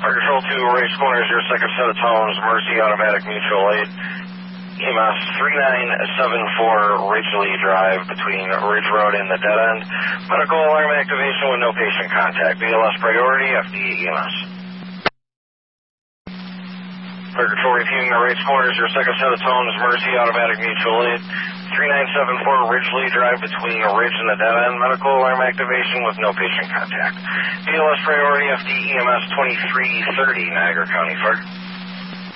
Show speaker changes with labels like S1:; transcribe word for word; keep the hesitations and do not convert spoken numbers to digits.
S1: Fire Control two, Race Corners, your second set of tones, Mercy Automatic Mutual Aid. E M S three nine seven four Ridgely Drive between Ridge Road and the dead end. Medical alarm activation with no patient contact. B L S priority, F D E M S. Fire Control reviewing the Race Corners, your second set of tones, Mercy Automatic Mutual Aid. three nine seven four Ridgely Drive between Ridge and the dead end. Medical alarm activation with no patient contact. B L S priority, F D E M S twenty-three thirty, Niagara County Fire.